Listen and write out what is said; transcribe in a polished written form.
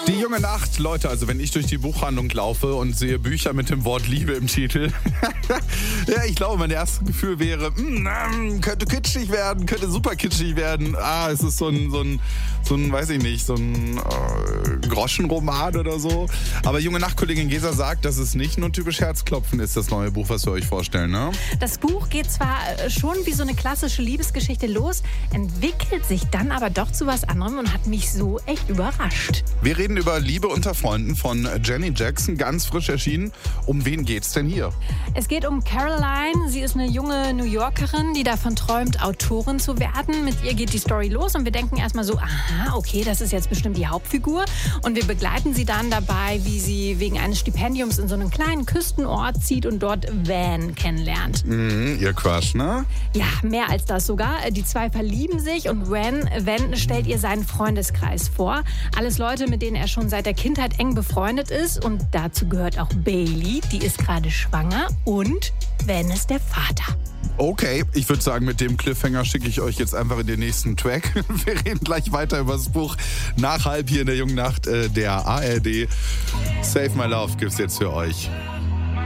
Die junge Nacht, Leute, also wenn ich durch die Buchhandlung laufe und sehe Bücher mit dem Wort Liebe im Titel, ja, ich glaube, mein erstes Gefühl wäre, könnte kitschig werden, könnte super kitschig werden. Es ist so ein weiß ich nicht, so ein Groschenroman oder so. Aber junge Nachtkollegin Gesa sagt, dass es nicht nur typisch Herzklopfen ist, das neue Buch, was wir euch vorstellen, ne? Das Buch geht zwar schon wie so eine klassische Liebesgeschichte los, entwickelt sich dann aber doch zu was anderem und hat mich so echt überrascht. Wir reden über Liebe unter Freunden von Jenny Jackson, ganz frisch erschienen. Um wen geht's denn hier? Es geht um Caroline. Sie ist eine junge New Yorkerin, die davon träumt, Autorin zu werden. Mit ihr geht die Story los und wir denken erstmal so, aha, okay, das ist jetzt bestimmt die Hauptfigur. Und wir begleiten sie dann dabei, wie sie wegen eines Stipendiums in so einen kleinen Küstenort zieht und dort Van kennenlernt. Ihr Crush, ne? Ja, mehr als das sogar. Die zwei verlieben sich und Van stellt ihr seinen Freundeskreis vor. Alles Leute, mit denen er schon seit der Kindheit eng befreundet ist. Und dazu gehört auch Bailey, die ist gerade schwanger. Und Van ist der Vater. Okay, ich würde sagen, mit dem Cliffhanger schicke ich euch jetzt einfach in den nächsten Track. Wir reden gleich weiter über das Buch nach halb hier in der jungen Nacht der ARD. Save My Love gibt's jetzt für euch.